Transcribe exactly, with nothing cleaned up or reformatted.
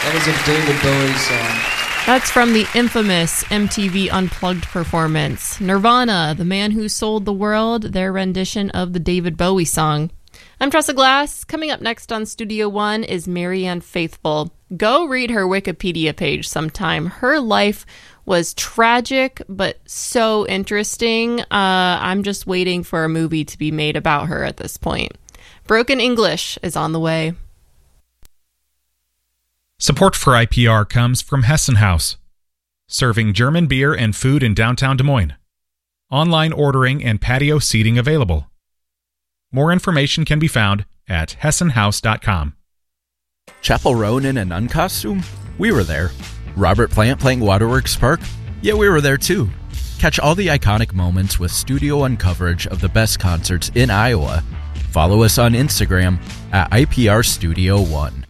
That was a David Bowie song. That's from the infamous M T V Unplugged performance. Nirvana, The Man Who Sold the World, their rendition of the David Bowie song. I'm Tressa Glass. Coming up next on Studio One is Marianne Faithfull. Go read her Wikipedia page sometime. Her life was tragic, but so interesting. Uh, I'm just waiting for a movie to be made about her at this point. Broken English is on the way. Support for I P R comes from Hessen House, serving German beer and food in downtown Des Moines. Online ordering and patio seating available. More information can be found at hessen house dot com. Chapel Roan in a nun costume? We were there. Robert Plant playing Waterworks Park? Yeah, we were there too. Catch all the iconic moments with Studio One coverage of the best concerts in Iowa. Follow us on Instagram at I P R Studio One.